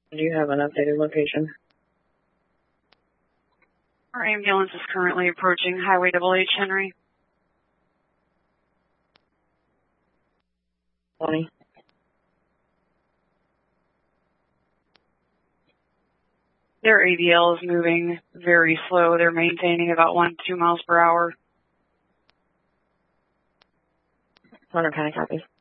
Do you have an updated location? Our ambulance is currently approaching Highway H Henry. 20. Their ADL is moving very slow. They're maintaining about 1 to 2 miles per hour. Hunter County copies.